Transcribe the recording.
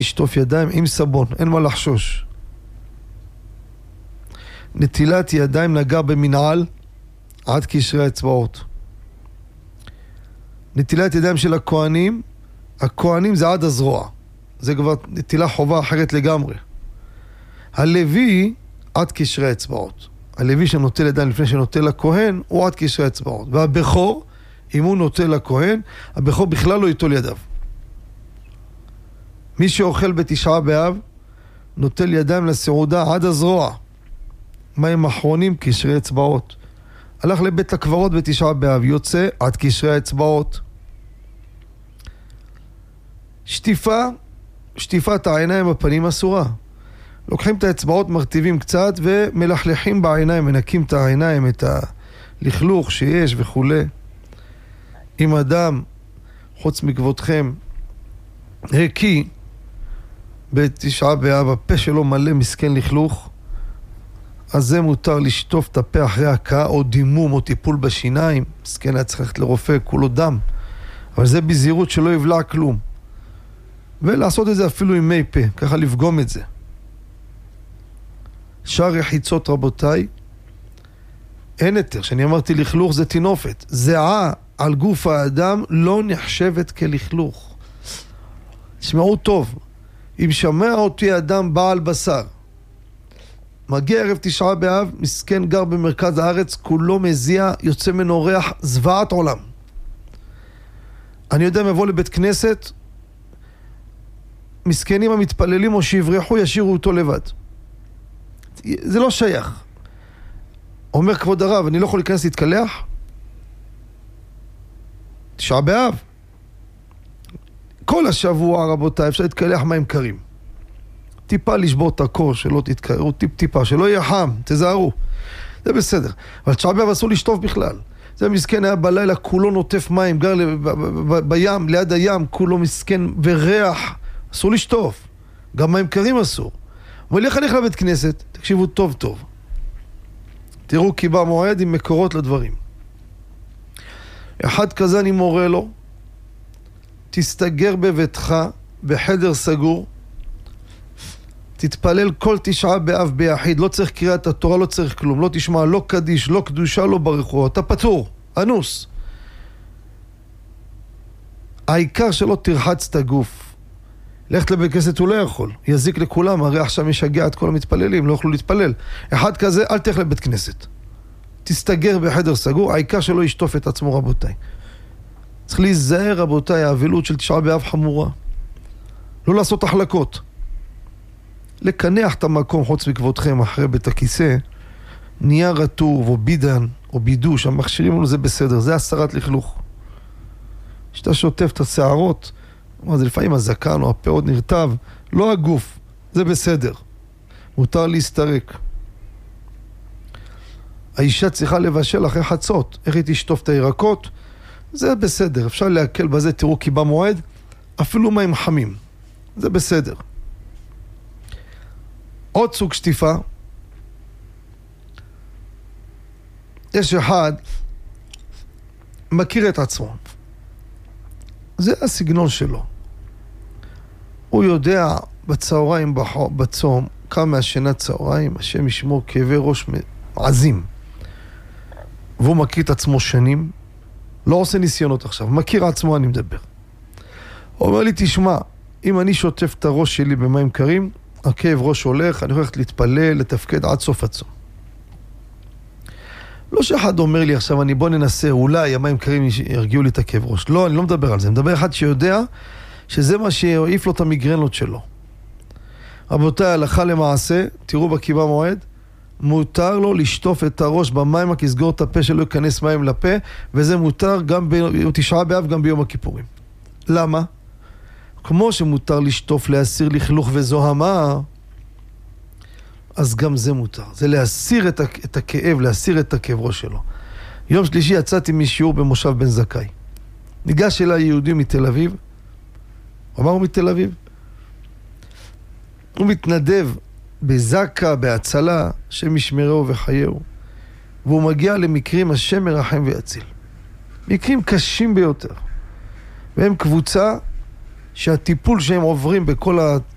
לשטוף ידיים עם סבון, אין מה לחשוש. נטילת ידיים נגע במנעל עד קשרי האצבעות. נטילת ידיים של הכהנים, הכהנים זה עד הזרוע. זה כבר נטילה חובה אחרת לגמרי. הלוי עד קשרי האצבעות. הלוי שנוטל ידיים לפני שנוטל לכהן, הוא עד קשרי האצבעות. והבכור, אם הוא נוטל לכהן, הבכור בכלל לא ייטול ידיו. מי שאוכל בתשעה באב, נוטל ידיים לסעודה עד הזרוע. מים אחרונים, קשרי אצבעות. הלך לבית הקברות בתשעה באב, יוצא עד קשרי האצבעות. שטיפת העיניים בפנים אסורה. לוקחים את האצבעות, מרטיבים קצת ומלכלכים בעיניים, מנקים את העיניים, את הלכלוך שיש וכו'. אם אדם, חוץ מכבודכם, הקיא בתשעה באב, הפה שלו מלא מסכן לכלוך, אז זה מותר לשטוף את הפה אחרי הקאה, או דימום, או טיפול בשיניים. מסכן היה צריך ללכת לרופא, כולו דם. אבל זה בזהירות שלא יבלע כלום. ולעשות את זה אפילו עם מי פה, ככה לפגום את זה. שאר רחיצות רבותיי, אין יותר. שאני אמרתי לכלוך זה תינופת. זיעה על גוף האדם לא נחשבת כלכלוך. תשמעו טוב, אם שמע אותי אדם בעל בשר, מגיע ערב תשעה באב, מסכן גר במרכז הארץ, כולו מזיע, יוצא ממנו ריח זוועת עולם. אני יודע אם יבוא לבית כנסת, מסכנים המתפללים או שיברחו, ישירו אותו לבד. זה לא שייך. אומר כבוד הרב, אני לא יכול להיכנס להתקלח? תשעה באב. כל השבוע רבותיי, אפשר להתקלח מים קרים. טיפה לשבור את הקור, שלא תתקררו, טיפה, שלא יהיה חם, תזהרו. זה בסדר. אבל תשעה באב אסור לשטוף בכלל. זה מסכן היה בלילה, כולו נוטף מים, גר בים, ליד הים, כולו מסכן וריח. אסור לשטוף. גם מים קרים אסור. אבל איך אני לבית כנסת? תקשיבו טוב טוב. תראו כי בא מועד עם מקורות לדברים. אחד כזה אני מורה לו, תסתגר בביתך, בחדר סגור, תתפלל כל תשעה באב ביחיד, לא צריך קריאת התורה, לא צריך כלום, לא תשמע, לא קדיש, לא קדושה, לא ברכו, אתה פטור, אנוס. העיקר שלא תרחץ את הגוף. ללכת לבית כנסת הוא לא יכול, יזיק לכולם, הרי עכשיו משגע את כל המתפללים, לא יוכלו להתפלל. אחד כזה, אל תלך לבית כנסת. תסתגר בחדר סגור, העיקר שלא ישטוף את עצמו רבותיי. צריך להיזהר רבותיי, האבלות של תשעה באב חמורה. לא לעשות החלקות. לקנח את המקום חוץ מכבודכם אחרי בית הכיסא, נהיה רטוב או בידן או בידוש, המכשירים לנו זה בסדר, זה הסרת לכלוך. שאתה שוטף את השערות, זה לפעמים הזקן או הפה עוד נרטב, לא הגוף, זה בסדר. מותר להסתרק. האישה צריכה לבשל אחרי חצות, איך היא תשטוף את הירקות? זה בסדר, אפשר להקל בזה, תראו כי במועד, אפילו מים חמים, זה בסדר. עוד סוג שטיפה, יש אחד מכיר את עצמו, זה הסגנון שלו. הוא יודע בצהריים בצום, קם מהשינת צהריים, השם ישמור כאבי ראש עזים. והוא מכיר את עצמו שנים, לא עושה ניסיונות עכשיו, מכיר עצמו אני מדבר. הוא אומר לי, תשמע, אם אני שוטף את הראש שלי במים קרים, הכאב ראש הולך, אני הולכת להתפלל, לתפקד עד סוף הצום. לא שאחד אומר לי עכשיו, בוא ננסה, אולי המים קרים ירגיעו לי את הכאב ראש. לא, אני לא מדבר על זה. אני מדבר אחד שיודע שזה מה שיעיף לו את המיגרנות שלו. רבותיי, הלכה למעשה, תראו בקיבה מועד, מותר לו לשטוף את הראש במים, כי סגור את הפה שלו, ייכנס מים לפה, וזה מותר גם ביום תשעה באב, גם ביום הכיפורים. למה? כמו שמותר לשטוף, להסיר לכלוך וזוהמה, אז גם זה מותר. זה להסיר את הכאב, להסיר את הכאב ראש שלו. יום שלישי יצאתי משיעור במושב בן זכאי. ניגש אליי יהודי מתל אביב, אמרו מתל אביב, הוא מתנדב בזקה, בהצלה, השם ישמרהו וחייהו, והוא מגיע למקרים השם מרחם ויציל. מקרים קשים ביותר. והם קבוצה שהטיפול שהם עוברים בכל